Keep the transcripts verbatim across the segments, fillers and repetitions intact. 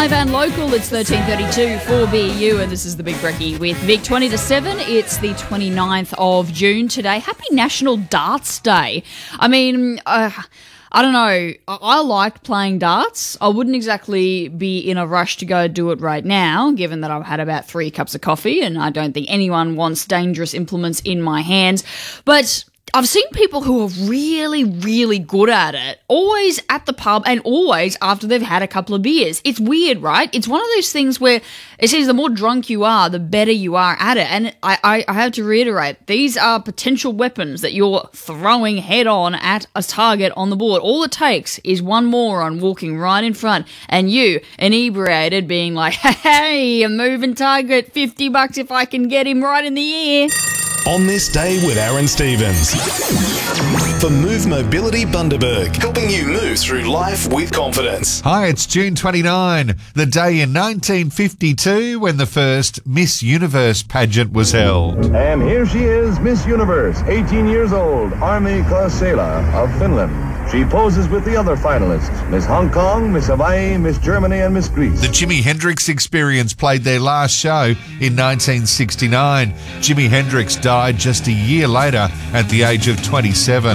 Live and local, it's thirteen thirty-two for B U, and this is the Big Brekkie with Vic. Twenty to seven, it's the twenty-ninth of June today. Happy National Darts Day. I mean, uh, I don't know. I, I like playing darts. I wouldn't exactly be in a rush to go do it right now, given that I've had about three cups of coffee, and I don't think anyone wants dangerous implements in my hands. But I've seen people who are really, really good at it, always at the pub and always after they've had a couple of beers. It's weird, right? It's one of those things where it says the more drunk you are, the better you are at it. And I, I, I have to reiterate, these are potential weapons that you're throwing head on at a target on the board. All it takes is one moron walking right in front and you, inebriated, being like, hey, a moving target, fifty bucks if I can get him right in the ear. On this day with Aaron Stevens. For Move Mobility Bundaberg, helping you move through life with confidence. Hi, it's June twenty-ninth, the day in nineteen fifty-two when the first Miss Universe pageant was held. And here she is, Miss Universe, eighteen years old, Armi Kaasela of Finland. She poses with the other finalists, Miss Hong Kong, Miss Hawaii, Miss Germany, and Miss Greece. The Jimi Hendrix Experience played their last show in nineteen sixty-nine. Jimi Hendrix died just a year later at the age of twenty-seven.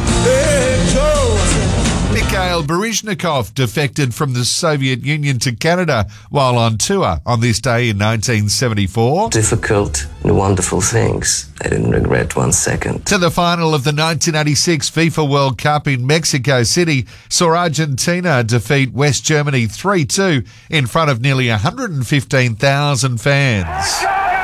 Mikhail Baryshnikov defected from the Soviet Union to Canada while on tour on this day in nineteen seventy-four. Difficult and wonderful things. I didn't regret one second. To the final of the nineteen eighty-six FIFA World Cup in Mexico City saw Argentina defeat West Germany three two in front of nearly one hundred fifteen thousand fans.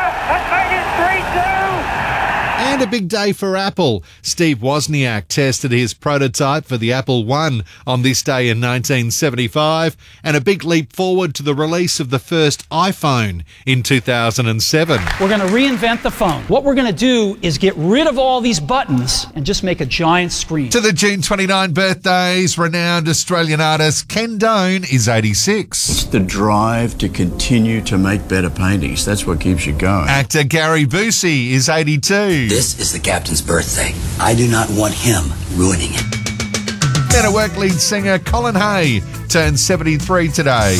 And a big day for Apple. Steve Wozniak tested his prototype for the Apple one on this day in nineteen seventy-five, and a big leap forward to the release of the first iPhone in two thousand seven. We're going to reinvent the phone. What we're going to do is get rid of all these buttons and just make a giant screen. To the June twenty-ninth birthdays, renowned Australian artist Ken Doane is eighty-six. It's the drive to continue to make better paintings. That's what keeps you going. Actor Gary Busey is eighty-two. This is the captain's birthday. I do not want him ruining it. Men at Work lead singer Colin Hay turns seventy-three today.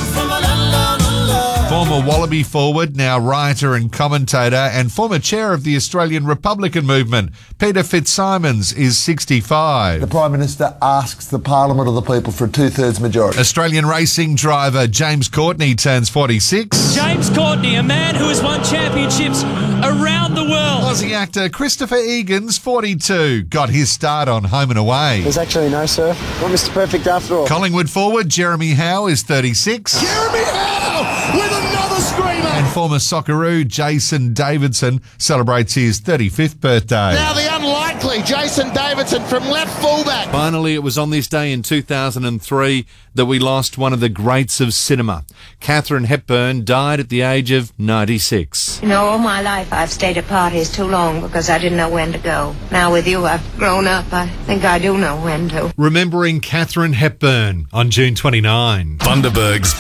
Former Wallaby forward, now writer and commentator, and former chair of the Australian Republican movement, Peter Fitzsimons, is sixty-five. The Prime Minister asks the Parliament of the people for a two-thirds majority. Australian racing driver James Courtney turns forty-six. James Courtney, a man who has won championships around the world. Aussie actor Christopher Egan's forty-two, got his start on Home and Away. There's actually no surf. Not Mister Perfect after all. Collingwood forward Jeremy Howe is thirty-six. Jeremy Howe with another screamer. And former Socceroo Jason Davidson celebrates his thirty-fifth birthday. Now the unlikely Jason Davidson from left fullback. Finally, it was on this day in two thousand three that we lost one of the greats of cinema. Katharine Hepburn died at the age of ninety-six. You know, all my life I've stayed at parties too long because I didn't know when to go. Now with you, I've grown up. I think I do know when to. Remembering Katharine Hepburn on June twenty-ninth. Bundaberg's